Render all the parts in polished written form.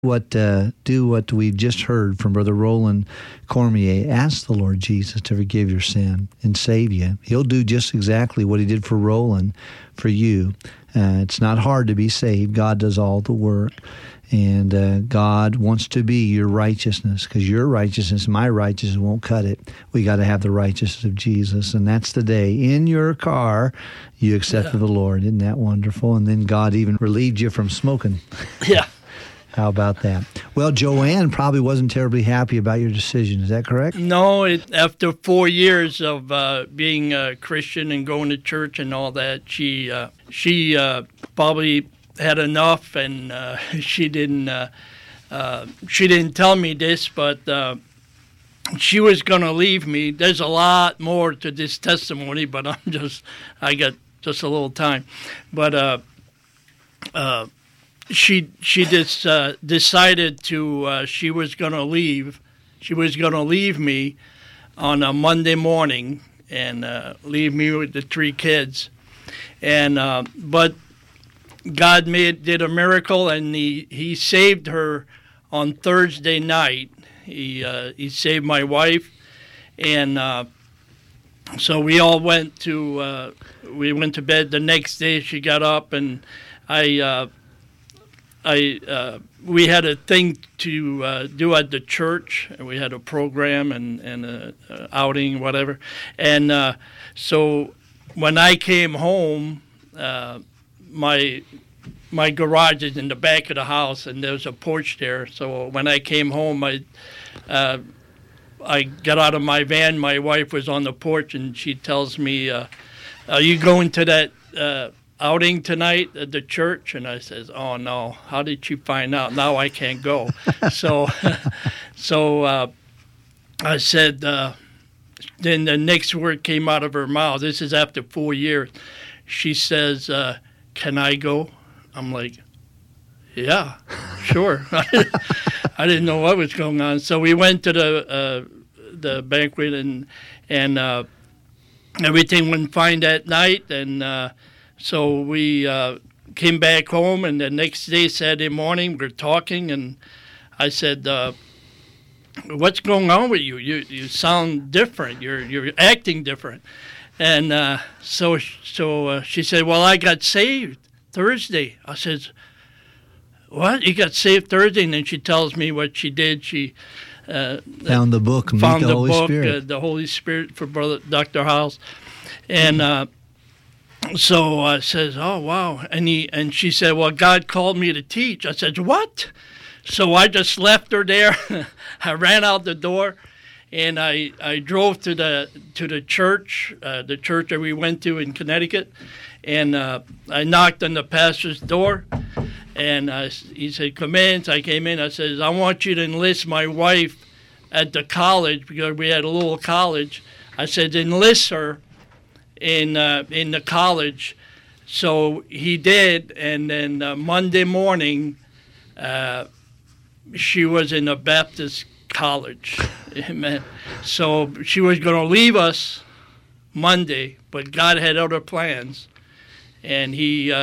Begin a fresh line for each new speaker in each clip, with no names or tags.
Do what we've just heard from Brother Roland Cormier. Ask the Lord Jesus to forgive your sin and save you. He'll do just exactly what he did for Roland, for you. It's not hard to be saved. God does all the work. And God wants to be your righteousness, because your righteousness, my righteousness, won't cut it. We got to have the righteousness of Jesus. And that's the day in your car you accepted the Lord. Isn't that wonderful? And then God even relieved you from smoking.
Yeah.
How about that? Well, Joanne probably wasn't terribly happy about your decision. Is that correct?
No, after 4 years of being a Christian and going to church and all that, she probably had enough, and she didn't tell me this, but she was going to leave me. There's a lot more to this testimony, but I got just a little time. But she just decided to she was going to leave. She was going to leave me on a Monday morning and leave me with the 3 kids. And but God did a miracle, and he saved her on Thursday night. He saved my wife, and so we all went to bed. The next day she got up, and we had a thing to do at the church, and we had a program and a outing, whatever. And so when I came home, my garage is in the back of the house, and there's a porch there. So when I came home, I got out of my van. My wife was on the porch, and she tells me, "Are you going to that outing tonight at the church?" And I says, "Oh no, how did you find out? Now I can't go." so I said, then the next word came out of her mouth. This is after 4 years. She says, "Can I go?" I'm like, "Yeah, sure." I didn't know what was going on. So we went to the banquet, and everything went fine that night, and so we came back home, and the next day, Saturday morning, we're talking, and I said, "What's going on with you? You sound different. You're acting different." And so she said, "Well, I got saved Thursday." I said, "What? You got saved Thursday?" And then she tells me what she did. She
found the book,
found the
Holy
book,
Spirit.
The Holy Spirit for Brother Dr. House, and. So I says, "Oh wow," and she said, "Well, God called me to teach." I said, "What?" So I just left her there. I ran out the door, and I drove to the church, the church that we went to in Connecticut, and I knocked on the pastor's door, and he said, "Come in." So I came in. I says, "I want you to enlist my wife at the college," because we had a little college. I said, "Enlist her in the college." So he did, and then Monday morning, she was in a Baptist college. Amen. So she was going to leave us Monday, but God had other plans, and he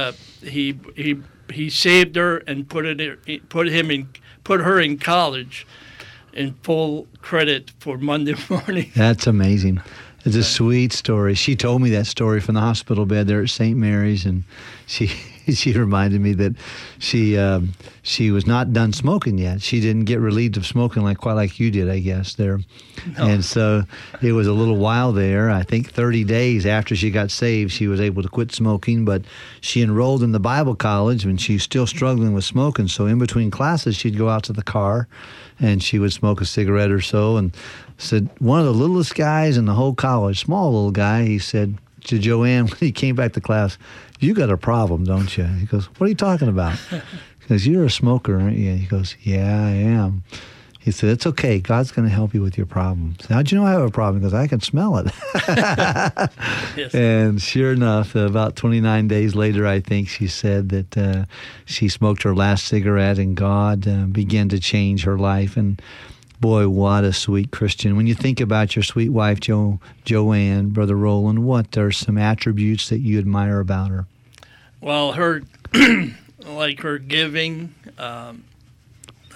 saved her and put her in college in full credit for Monday morning.
That's amazing. It's a sweet story. She told me that story from the hospital bed there at St. Mary's, and she reminded me that she was not done smoking yet. She didn't get relieved of smoking quite like you did, I guess, there. No. And so it was a little while there. I think 30 days after she got saved, she was able to quit smoking, but she enrolled in the Bible college when she's still struggling with smoking. So in between classes, she'd go out to the car, and she would smoke a cigarette or so, and said one of the littlest guys in the whole college, small little guy, he said to Joanne when he came back to class, "You got a problem, don't you?" He goes, "What are you talking about?" He goes, "You're a smoker, aren't you?" He goes, "Yeah, I am." He said, "It's okay. God's going to help you with your problem." So, "How'd you know I have a problem?" He goes, "I can smell it." Yes. And sure enough, about 29 days later, I think she said that she smoked her last cigarette, and God began to change her life. And boy, what a sweet Christian. When you think about your sweet wife, Joanne, Brother Roland, what are some attributes that you admire about her?
Well, her, like her giving,